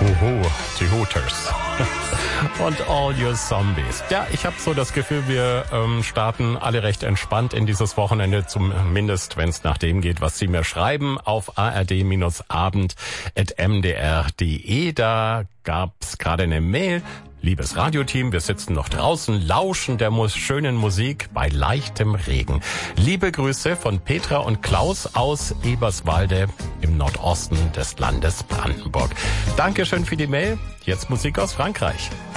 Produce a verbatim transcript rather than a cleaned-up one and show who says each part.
Speaker 1: Oho, die Hooters. Und All Your Zombies. Ja, ich habe so das Gefühl, wir ähm, starten alle recht entspannt in dieses Wochenende, zumindest wenn es nach dem geht, was Sie mir schreiben, auf a r d abend at m d r punkt d e. Da gab's gerade eine Mail. Liebes Radioteam, wir sitzen noch draußen, lauschen der mus- schönen Musik bei leichtem Regen. Liebe Grüße von Petra und Klaus aus Eberswalde im Nordosten des Landes Brandenburg. Dankeschön für die Mail. Jetzt Musik aus Frankreich.